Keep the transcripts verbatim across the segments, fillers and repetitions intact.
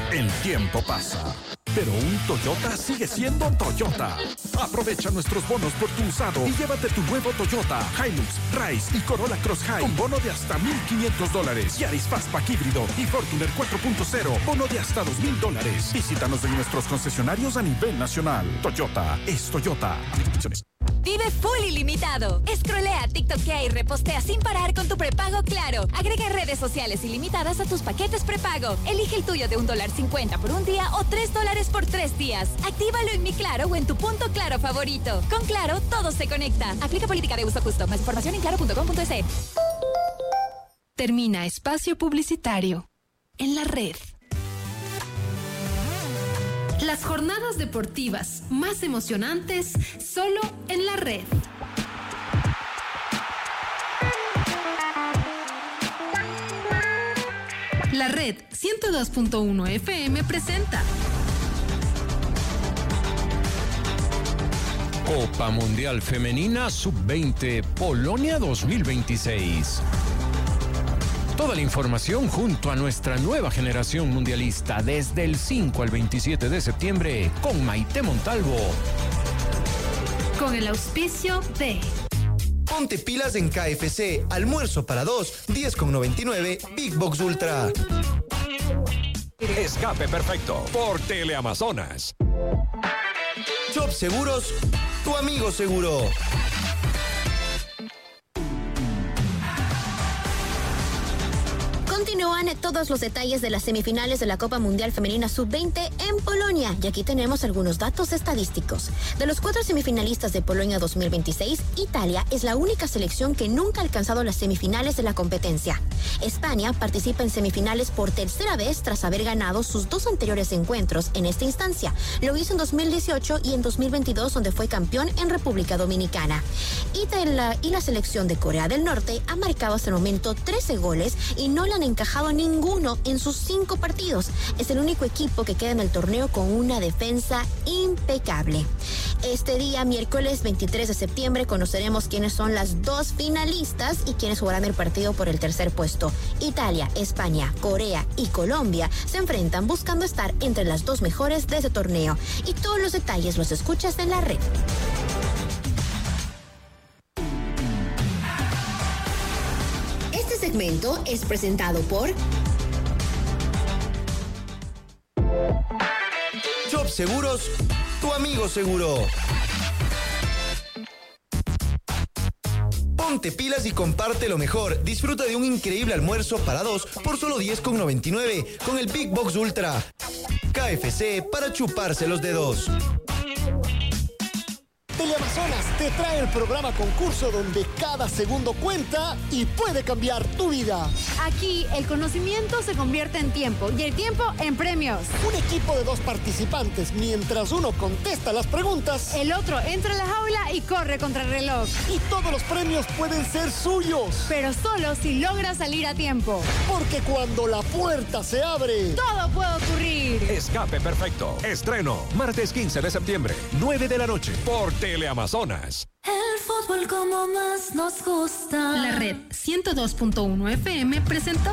El tiempo pasa, pero un Toyota sigue siendo Toyota. Aprovecha nuestros bonos por tu usado y llévate tu nuevo Toyota Hilux, Rise y Corolla Cross High con bono de hasta mil quinientos dólares. Yaris Fastback híbrido y Fortuner cuatro punto cero, bono de hasta dos mil dólares. Visítanos en nuestros concesionarios a nivel nacional. Toyota es Toyota. Vive full ilimitado. Scrollea TikTok y repostea sin parar con tu prepago Claro. Agrega redes sociales ilimitadas a tus paquetes prepago. Elige el tuyo de un dólar cincuenta por un día o tres dólares por tres días. Actívalo en Mi Claro o en tu punto Claro favorito. Con Claro, todo se conecta. Aplica política de uso justo. Más información en claro punto com punto es. Termina espacio publicitario. En la red. Las jornadas deportivas más emocionantes solo en la red. La red ciento dos punto uno F M presenta Copa Mundial Femenina sub veinte Polonia dos mil veintiséis. Toda la información junto a nuestra nueva generación mundialista desde el cinco al veintisiete de septiembre con Maite Montalvo. Con el auspicio de Ponte pilas en K F C, almuerzo para dos, diez con noventa y nueve, Big Box Ultra. Escape perfecto por Teleamazonas. Shop Seguros, tu amigo seguro. Continúan todos los detalles de las semifinales de la Copa Mundial Femenina sub veinte en Polonia. Y aquí tenemos algunos datos estadísticos. De los cuatro semifinalistas de Polonia dos mil veintiséis, Italia es la única selección que nunca ha alcanzado las semifinales de la competencia. España participa en semifinales por tercera vez tras haber ganado sus dos anteriores encuentros en esta instancia. Lo hizo en dos mil dieciocho y en dos mil veintidós, donde fue campeón en República Dominicana. Italia y la selección de Corea del Norte ha marcado hasta el momento trece goles y no le han encajado ninguno en sus cinco partidos. Es el único equipo que queda en el torneo con una defensa impecable. Este día, miércoles veintitrés de septiembre, conoceremos quiénes son las dos finalistas y quiénes jugarán el partido por el tercer puesto. Italia, España, Corea y Colombia se enfrentan buscando estar entre las dos mejores de ese torneo. Y todos los detalles los escuchas en la red. Este segmento es presentado por Shop Seguros, tu amigo seguro. Ponte pilas y comparte lo mejor. Disfruta de un increíble almuerzo para dos por solo diez con noventa y nueve con el Big Box Ultra. K F C para chuparse los dedos. Teleamazonas te trae el programa concurso donde cada segundo cuenta y puede cambiar tu vida. Aquí el conocimiento se convierte en tiempo y el tiempo en premios. Un equipo de dos participantes, mientras uno contesta las preguntas, el otro entra a la jaula y corre contra el reloj. Y todos los premios pueden ser suyos. Pero solo si logra salir a tiempo. Porque cuando la puerta se abre, todo puede ocurrir. Escape perfecto. Estreno martes quince de septiembre, nueve de la noche por Teleamazonas. El fútbol como más nos gusta. La red ciento dos punto uno F M presentó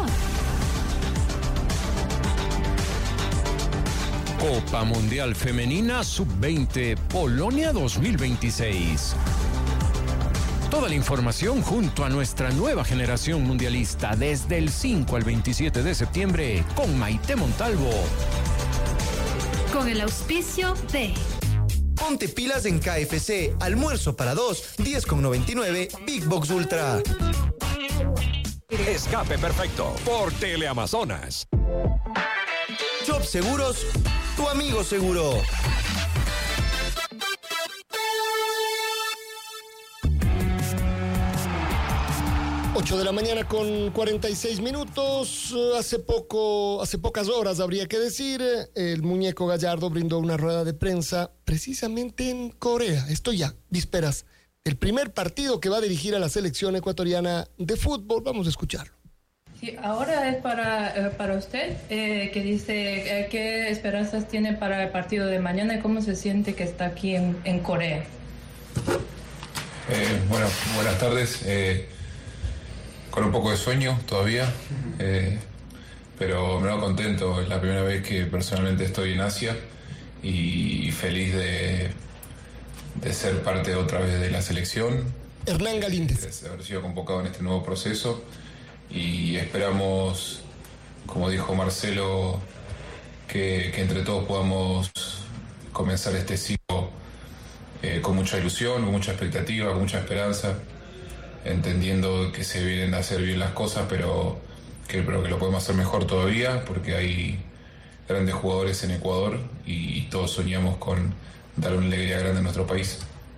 Copa Mundial Femenina sub veinte Polonia dos mil veintiséis. Toda la información junto a nuestra nueva generación mundialista desde el cinco al veintisiete de septiembre con Maite Montalvo. Con el auspicio de Ponte pilas en K F C, almuerzo para dos, diez con noventa y nueve, Big Box Ultra. Escape perfecto por Teleamazonas. Shop Seguros, tu amigo seguro. ocho de la mañana con cuarenta y seis minutos. Hace poco, hace pocas horas habría que decir, el muñeco Gallardo brindó una rueda de prensa precisamente en Corea. Esto ya, vísperas del primer partido que va a dirigir a la selección ecuatoriana de fútbol. Vamos a escucharlo. Sí, ahora es para, para usted, eh, que dice eh, qué esperanzas tiene para el partido de mañana y cómo se siente que está aquí en, en Corea. Eh, bueno, buenas tardes. Eh, con un poco de sueño todavía, eh, pero me lo contento. Es la primera vez que personalmente estoy en Asia y feliz de, de ser parte otra vez de la selección. Hernán Galíndez. De haber sido convocado en este nuevo proceso y esperamos, como dijo Marcelo, que, que entre todos podamos comenzar este ciclo eh, con mucha ilusión, con mucha expectativa, con mucha esperanza, entendiendo que se vienen a hacer bien las cosas, pero que, pero que lo podemos hacer mejor todavía, porque hay grandes jugadores en Ecuador y, y todos soñamos con dar una alegría grande a nuestro país.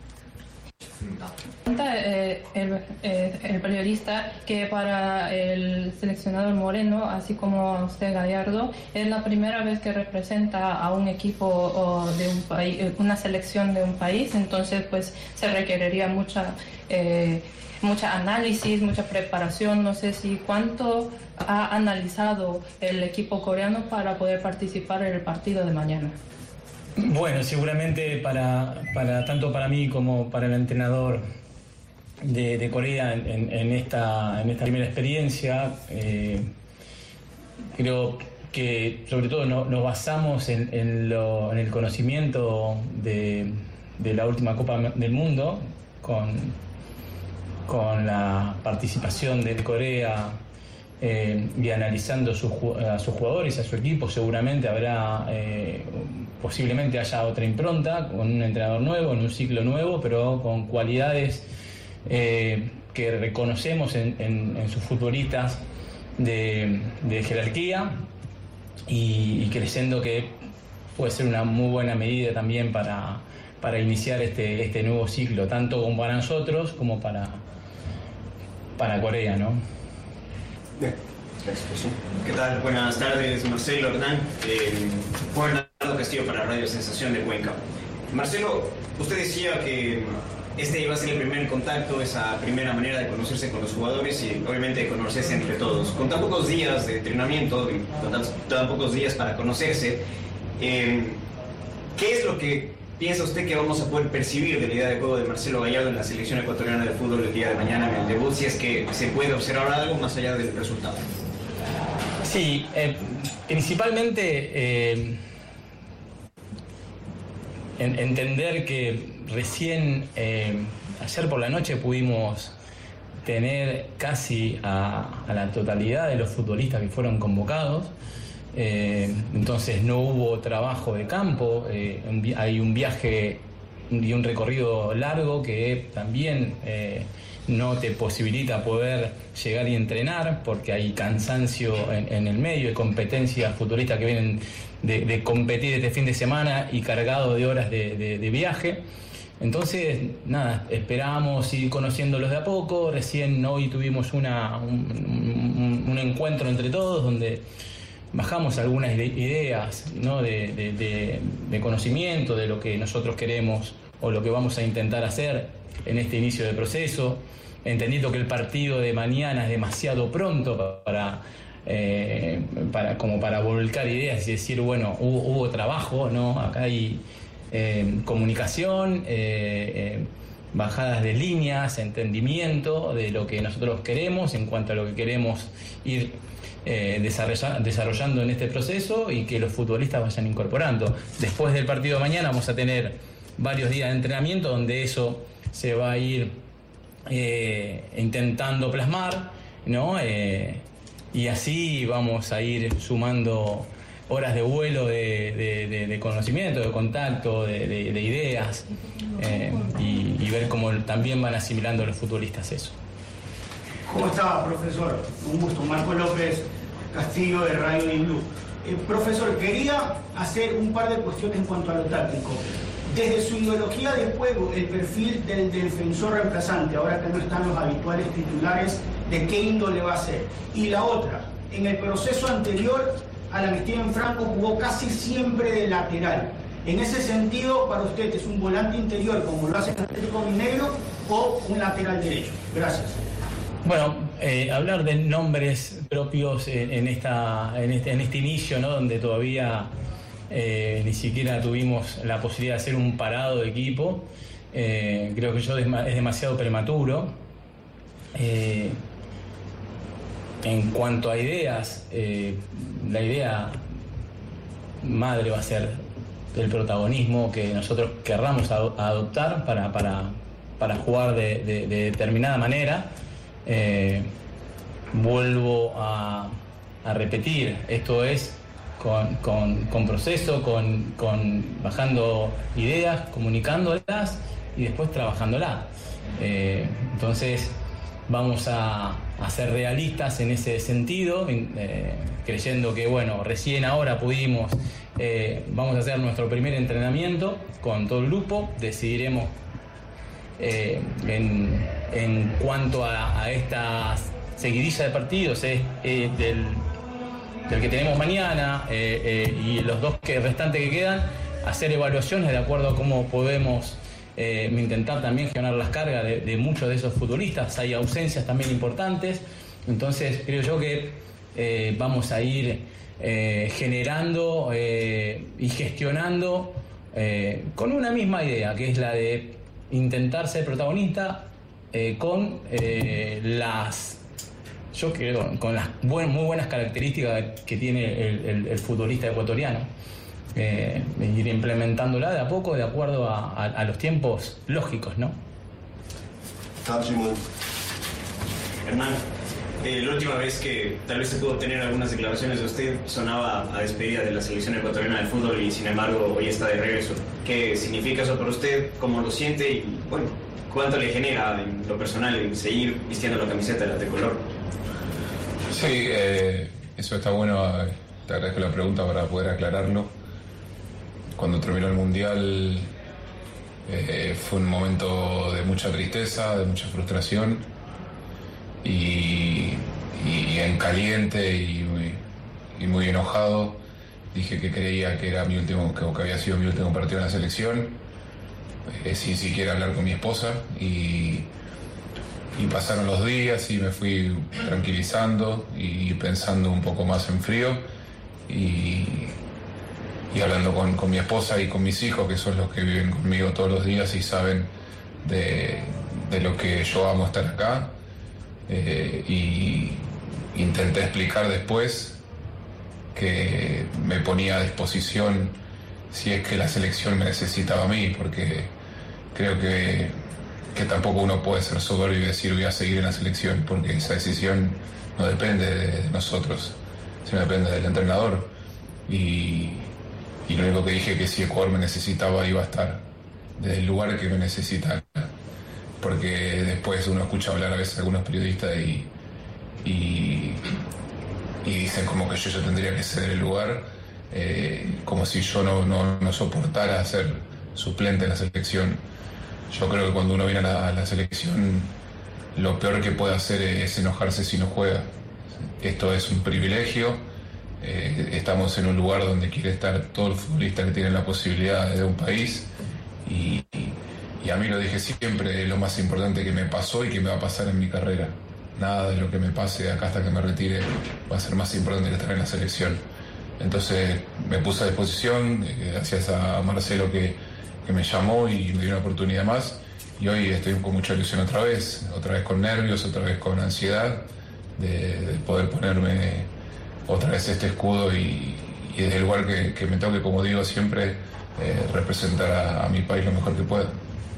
Eh, el, eh, el periodista que para el seleccionador Moreno, así como usted Gallardo, es la primera vez que representa a un equipo o de un país, una selección de un país, entonces pues se requeriría mucha eh, mucha análisis, mucha preparación. No sé si cuánto ha analizado el equipo coreano para poder participar en el partido de mañana. Bueno, seguramente para, para tanto para mí como para el entrenador de, de Corea en, en, en, esta, en esta primera experiencia, eh, creo que sobre todo no, nos basamos en, en, lo, en el conocimiento de, de la última Copa del Mundo, con, con la participación de Corea. Eh, y analizando sus, a sus jugadores, a su equipo, seguramente habrá, eh, posiblemente haya otra impronta, con un entrenador nuevo, en un ciclo nuevo, pero con cualidades eh, que reconocemos en, en, en sus futbolistas de, de jerarquía y, y creyendo que puede ser una muy buena medida también para, para iniciar este, este nuevo ciclo, tanto como para nosotros como para, para Corea, ¿no? Bien, gracias. ¿Qué tal? Buenas tardes, Marcelo, Hernán. Eh, Juan Bernardo Castillo para Radio Sensación de Cuenca. Marcelo, usted decía que este iba a ser el primer contacto, esa primera manera de conocerse con los jugadores y obviamente de conocerse entre todos. Con tan pocos días de entrenamiento y con tan, tan pocos días para conocerse, eh, ¿qué es lo que piensa usted que vamos a poder percibir de la idea de juego de Marcelo Gallardo en la selección ecuatoriana de fútbol el día de mañana en el debut, si es que se puede observar algo más allá del resultado? Sí, eh, principalmente eh, en, entender que recién eh, ayer por la noche pudimos tener casi a, a la totalidad de los futbolistas que fueron convocados. Eh, entonces no hubo trabajo de campo, eh, un, hay un viaje y un recorrido largo que también eh, no te posibilita poder llegar y entrenar porque hay cansancio en, en el medio, hay competencias futbolistas que vienen de, de competir este fin de semana y cargados de horas de, de, de viaje. Entonces, nada, esperábamos ir conociéndolos de a poco. Recién hoy tuvimos una, un, un, un encuentro entre todos donde bajamos algunas ideas, ¿no? de, de, de, de conocimiento de lo que nosotros queremos o lo que vamos a intentar hacer en este inicio de proceso, entendiendo que el partido de mañana es demasiado pronto para, eh, para, como para volcar ideas y decir, bueno, hubo, hubo trabajo, ¿no? Acá hay eh, comunicación, eh, eh, bajadas de líneas, entendimiento de lo que nosotros queremos en cuanto a lo que queremos ir Eh, desarrolla, desarrollando en este proceso y que los futbolistas vayan incorporando. Después del partido de mañana vamos a tener varios días de entrenamiento donde eso se va a ir eh, intentando plasmar, ¿no? Eh, y así vamos a ir sumando horas de vuelo de, de, de, de conocimiento, de contacto, de, de, de ideas eh, y, y ver cómo también van asimilando los futbolistas eso. ¿Cómo está, profesor? Un gusto. Marco López Castillo de Radio Blue. Eh, profesor, quería hacer un par de cuestiones en cuanto a lo táctico. Desde su ideología de juego, el perfil del defensor reemplazante, ahora que no están los habituales titulares, ¿de qué índole va a ser? Y la otra, en el proceso anterior a la Amnistía en Franco jugó casi siempre de lateral. En ese sentido, para usted, ¿es un volante interior como lo hace el Atlético Mineiro o un lateral derecho? Gracias. Bueno, eh, hablar de nombres propios en, en, esta, en, este, en este inicio, ¿no? Donde todavía eh, ni siquiera tuvimos la posibilidad de hacer un parado de equipo, eh, creo que yo es, es demasiado prematuro. Eh, en cuanto a ideas, eh, la idea madre va a ser el protagonismo que nosotros querramos adoptar para, para, para jugar de, de, de determinada manera. Eh, vuelvo a, a repetir, esto es con, con, con proceso, con, con bajando ideas, comunicándolas y después trabajándolas. Eh, entonces vamos a, a ser realistas en ese sentido, eh, creyendo que bueno, recién ahora pudimos, eh, vamos a hacer nuestro primer entrenamiento con todo el grupo, decidiremos eh, en, en cuanto a, a esta seguidilla de partidos eh, eh, del, del que tenemos mañana eh, eh, y los dos que restantes que quedan, hacer evaluaciones de acuerdo a cómo podemos eh, intentar también gestionar las cargas de, de muchos de esos futbolistas. Hay ausencias también importantes, entonces creo yo que eh, vamos a ir eh, generando eh, y gestionando eh, con una misma idea, que es la de intentar ser protagonista eh, con eh, las yo creo con las buen, muy buenas características que tiene el, el, el futbolista ecuatoriano. Eh, ir implementándola de a poco, de acuerdo a, a, a los tiempos lógicos, ¿no? Hernán, eh, la última vez que tal vez se pudo tener algunas declaraciones de usted sonaba a despedida de la selección ecuatoriana de fútbol y sin embargo hoy está de regreso. ¿Qué significa eso para usted? ¿Cómo lo siente? Y bueno, ¿cuánto le genera en lo personal el seguir vistiendo la camiseta de la tricolor? Sí, eh, eso está bueno. Te agradezco la pregunta para poder aclararlo. Cuando terminó el Mundial eh, fue un momento de mucha tristeza, de mucha frustración y, y en caliente y muy, y muy enojado dije que creía que era mi último, que, que había sido mi último partido en la selección, eh, sin siquiera hablar con mi esposa y, y pasaron los días y me fui tranquilizando y pensando un poco más en frío y y hablando con, con mi esposa y con mis hijos, que son los que viven conmigo todos los días y saben de, de lo que yo amo estar acá. Eh, y intenté explicar después que me ponía a disposición si es que la selección me necesitaba a mí, porque creo que, que tampoco uno puede ser soberbio y decir voy a seguir en la selección, porque esa decisión no depende de, de nosotros, sino depende del entrenador. Y, y lo único que dije es que si Ecuador me necesitaba iba a estar desde el lugar que me necesitara, porque después uno escucha hablar a veces a algunos periodistas y, y, y dicen como que yo ya tendría que ceder el lugar, eh, como si yo no, no, no soportara ser suplente en la selección. Yo creo que cuando uno viene a la, a la selección lo peor que puede hacer es enojarse si no juega. Esto es un privilegio. Eh, estamos en un lugar donde quiere estar todo el futbolista que tiene la posibilidad de un país y, y a mí lo dije siempre, es lo más importante que me pasó y que me va a pasar en mi carrera. Nada de lo que me pase acá hasta que me retire va a ser más importante que estar en la selección. Entonces me puse a disposición, eh, gracias a Marcelo que, que me llamó y me dio una oportunidad más y hoy estoy con mucha ilusión otra vez, otra vez con nervios, otra vez con ansiedad de, de poder ponerme otra vez este escudo y, y desde el lugar que, que me toque, como digo siempre, eh, representar a, a mi país lo mejor que pueda.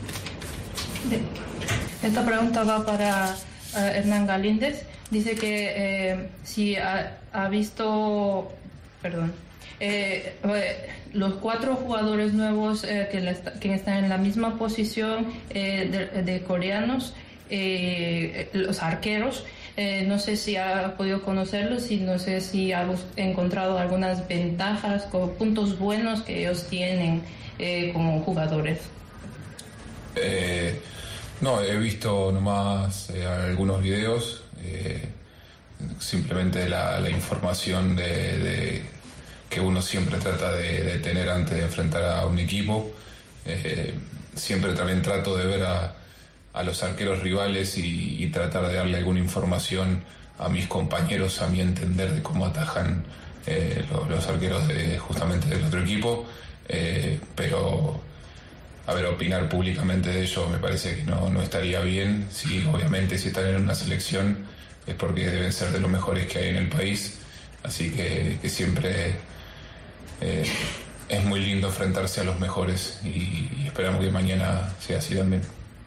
Esta pregunta va para uh, Hernán Galíndez. Dice que eh, si ha, ha visto, perdón, eh, los cuatro jugadores nuevos eh, que, está, que están en la misma posición eh, de, de coreanos, eh, los arqueros. Eh, no sé si ha podido conocerlos y no sé si ha encontrado algunas ventajas o puntos buenos que ellos tienen eh, como jugadores. Eh, no, he visto nomás eh, algunos videos, eh, simplemente la, la información de, de que uno siempre trata de, de tener antes de enfrentar a un equipo. Eh, siempre también trato de ver a a los arqueros rivales y, y tratar de darle alguna información a mis compañeros, a mi entender de cómo atajan eh, los, los arqueros de, justamente del otro equipo, eh, pero a ver, opinar públicamente de ello me parece que no, no estaría bien. Sí, obviamente si están en una selección es porque deben ser de los mejores que hay en el país, así que, que siempre eh, es muy lindo enfrentarse a los mejores y, y esperamos que mañana sea así también.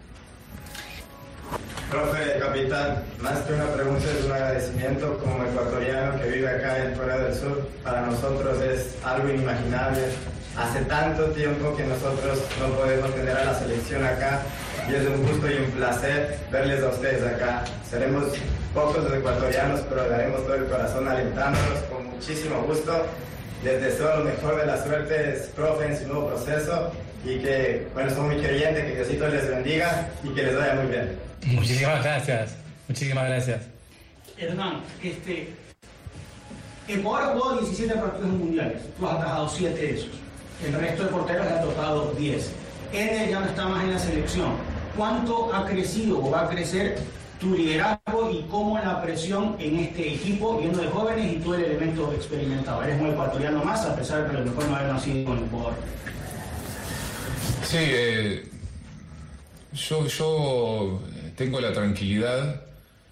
Profe, capitán, más que una pregunta es un agradecimiento como ecuatoriano que vive acá en Corea del Sur. Para nosotros es algo inimaginable. Hace tanto tiempo que nosotros no podemos tener a la selección acá y es un gusto y un placer verles a ustedes acá. Seremos pocos los ecuatorianos, pero daremos todo el corazón alentándolos con muchísimo gusto. Les deseo lo mejor de las suertes, profe, en su nuevo proceso y que, bueno, son muy creyentes, que Diosito les bendiga y que les vaya muy bien. Muchísimas gracias, muchísimas gracias. Hernán, este, Ecuador ha jugado diecisiete partidos mundiales, tú has atajado siete de esos. El resto de porteros le ha tocado diez. Ener ya no está más en la selección. ¿Cuánto ha crecido o va a crecer tu liderazgo y cómo la presión en este equipo lleno de jóvenes y tú el elemento experimentado? Eres un ecuatoriano más, a pesar de que a lo mejor no haber nacido con Ecuador. Sí, eh, yo, yo tengo la tranquilidad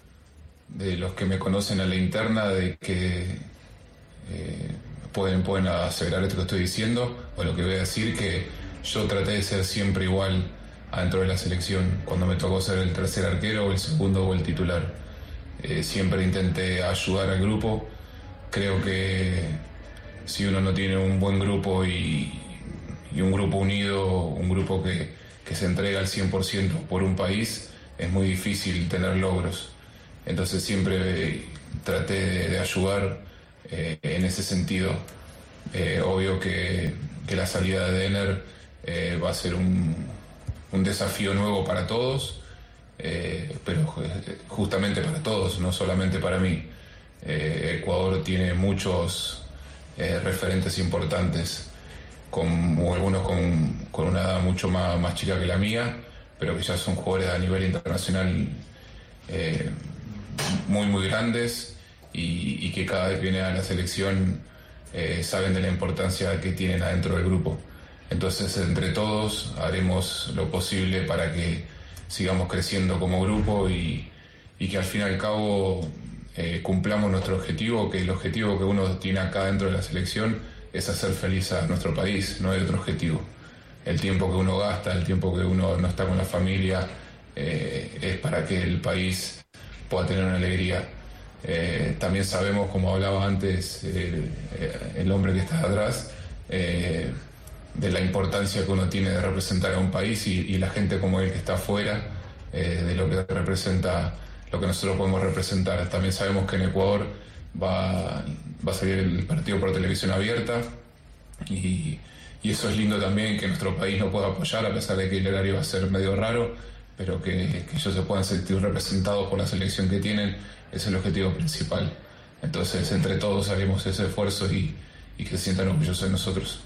de los que me conocen a la interna de que eh, pueden, pueden aseverar esto que estoy diciendo o lo que voy a decir, que yo traté de ser siempre igual adentro de la selección cuando me tocó ser el tercer arquero o el segundo o el titular. Eh, siempre intenté ayudar al grupo. Creo que si uno no tiene un buen grupo y, y un grupo unido, un grupo que, que se entrega al cien por ciento por un país, es muy difícil tener logros. Entonces siempre eh, traté de, de ayudar eh, en ese sentido. Eh, obvio que, que la salida de Ener eh, va a ser un, un desafío nuevo para todos, eh, pero justamente para todos, no solamente para mí. Eh, Ecuador tiene muchos eh, referentes importantes, con, o algunos con, con una edad mucho más, más chica que la mía, pero que ya son jugadores a nivel internacional eh, muy muy grandes y, y que cada vez que vienen a la selección eh, saben de la importancia que tienen adentro del grupo. Entonces entre todos haremos lo posible para que sigamos creciendo como grupo y, y que al fin y al cabo eh, cumplamos nuestro objetivo, que el objetivo que uno tiene acá dentro de la selección es hacer feliz a nuestro país, no hay otro objetivo. El tiempo que uno gasta, el tiempo que uno no está con la familia, eh, es para que el país pueda tener una alegría. Eh, también sabemos, como hablaba antes eh, el hombre que está atrás, eh, de la importancia que uno tiene de representar a un país y, y la gente como él que está afuera, eh, de lo que representa, lo que nosotros podemos representar. También sabemos que en Ecuador va, va a salir el partido por televisión abierta y, y eso es lindo también, que nuestro país no pueda apoyar, a pesar de que el horario va a ser medio raro, pero que, que ellos se puedan sentir representados por la selección que tienen, es el objetivo principal. Entonces, entre todos haremos ese esfuerzo y, y que se sientan orgullosos de nosotros.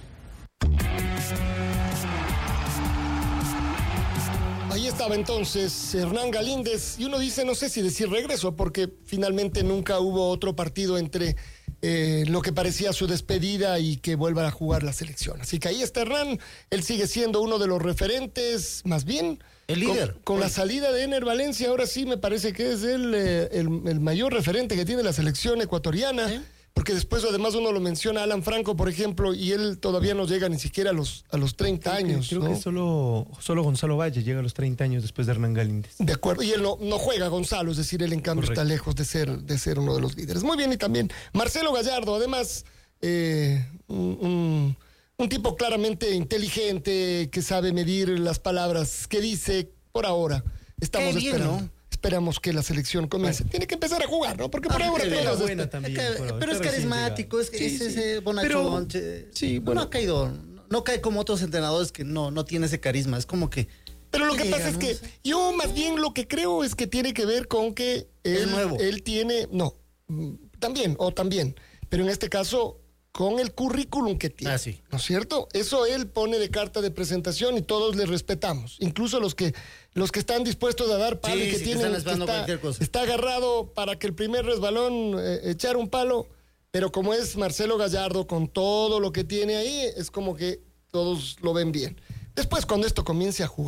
Ahí estaba entonces Hernán Galíndez, y uno dice, no sé si decir regreso, porque finalmente nunca hubo otro partido entre eh, lo que parecía su despedida y que vuelva a jugar la selección. Así que ahí está Hernán, él sigue siendo uno de los referentes, más bien el líder. Con, con la salida de Ener Valencia, ahora sí me parece que es él eh, el, el mayor referente que tiene la selección ecuatoriana. ¿Eh? Porque después además uno lo menciona, Alan Franco, por ejemplo, y él todavía no llega ni siquiera a los, a los treinta creo años. Que, creo ¿no? que solo, solo Gonzalo Valle llega a los treinta años después de Hernán Galíndez. De acuerdo, y él no, no juega, Gonzalo, es decir, él en cambio Correcto. Está lejos de ser, de ser uno de los líderes. Muy bien, y también Marcelo Gallardo, además, eh, un, un, un tipo claramente inteligente, que sabe medir las palabras que dice por ahora. Estamos bien, esperando. ¿no? Esperamos que la selección comience. Bueno. Tiene que empezar a jugar, ¿no? Porque por ah, ahora todos buena este... también, es que, pero, pero es carismático, es, sí, es sí. ese bonachón. Pero, sí, bueno. No ha caído, no, no cae como otros entrenadores que no, no tiene ese carisma. Es como que. Pero lo que llega, pasa es que no sé. Yo más bien lo que creo es que tiene que ver con que él, nuevo. él tiene, no, también, o también, pero en este caso con el currículum que tiene, ah, sí. ¿no es cierto? Eso él pone de carta de presentación y todos le respetamos, incluso los que los que están dispuestos a dar palo sí, y que sí, tienen que están que está, está agarrado para que el primer resbalón eh, echar un palo, pero como es Marcelo Gallardo con todo lo que tiene ahí, es como que todos lo ven bien. Después cuando esto comience a jugar,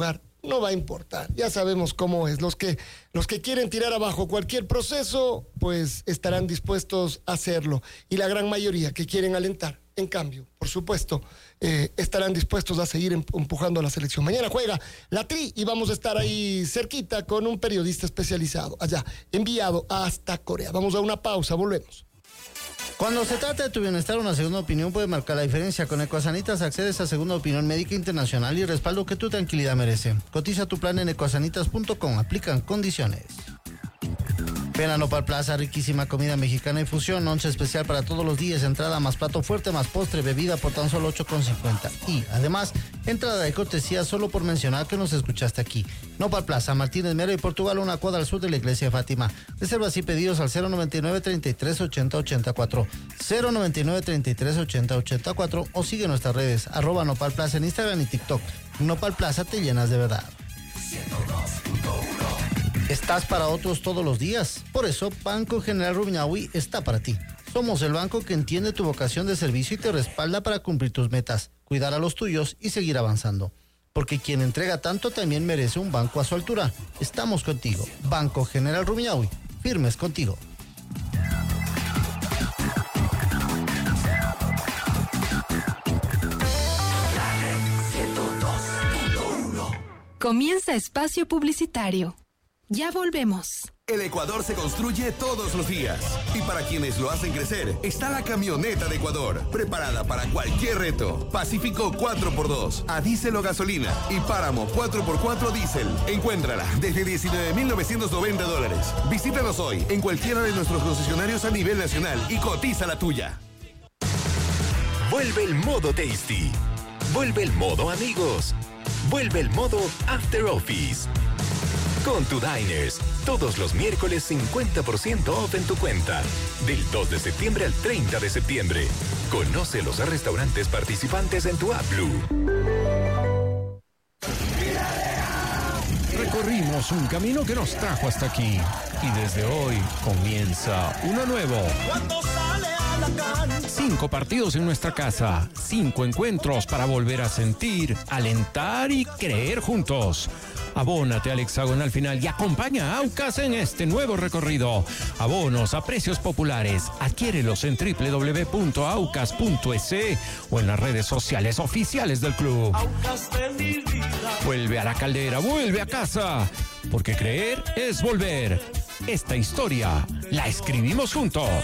no va a importar. Ya sabemos cómo es. Los que, los que quieren tirar abajo cualquier proceso, pues estarán dispuestos a hacerlo. Y la gran mayoría que quieren alentar, en cambio, por supuesto, eh, estarán dispuestos a seguir empujando a la selección. Mañana juega la Tri y vamos a estar ahí cerquita con un periodista especializado allá, enviado hasta Corea. Vamos a una pausa, volvemos. Cuando se trata de tu bienestar, una segunda opinión puede marcar la diferencia. Con Ecuasanitas accedes a segunda opinión médica internacional y respaldo que tu tranquilidad merece. Cotiza tu plan en ecuasanitas punto com. Aplican condiciones. Ven a Nopal Plaza, riquísima comida mexicana y fusión, once especial para todos los días, entrada más plato fuerte, más postre, bebida por tan solo ocho con cincuenta. Y además, entrada de cortesía solo por mencionar que nos escuchaste aquí. Nopal Plaza, Martínez Mero y Portugal, una cuadra al sur de la iglesia de Fátima. Reservas y pedidos al cero noventa y nueve, treinta y tres, ochenta, ochenta y cuatro, cero noventa y nueve, treinta y tres, ochenta, ochenta y cuatro o sigue nuestras redes, arroba Nopal Plaza en Instagram y TikTok. Nopal Plaza, te llenas de verdad. Estás para otros todos los días. Por eso, Banco General Rumiñahui está para ti. Somos el banco que entiende tu vocación de servicio y te respalda para cumplir tus metas, cuidar a los tuyos y seguir avanzando. Porque quien entrega tanto también merece un banco a su altura. Estamos contigo. Banco General Rumiñahui. Firmes contigo. Comienza espacio publicitario. Ya volvemos. El Ecuador se construye todos los días. Y para quienes lo hacen crecer, está la camioneta de Ecuador, preparada para cualquier reto. Pacífico cuatro por dos, a diésel o gasolina. Y Páramo cuatro por cuatro diésel. Encuéntrala desde diecinueve mil novecientos noventa dólares. Visítanos hoy en cualquiera de nuestros concesionarios a nivel nacional y cotiza la tuya. Vuelve el modo Tasty. Vuelve el modo Amigos. Vuelve el modo After Office. Con tu Diners, todos los miércoles cincuenta por ciento off en tu cuenta. Del dos de septiembre al treinta de septiembre. Conoce los restaurantes participantes en tu app Blue. Recorrimos un camino que nos trajo hasta aquí. Y desde hoy comienza uno nuevo. Cinco partidos en nuestra casa. Cinco encuentros para volver a sentir, alentar y creer juntos. Abónate al hexagonal final y acompaña a Aucas en este nuevo recorrido. Abonos a precios populares. Adquiérelos en doble u doble u doble u punto aucas punto es o en las redes sociales oficiales del club. Vuelve a la caldera, vuelve a casa. Porque creer es volver. Esta historia la escribimos juntos.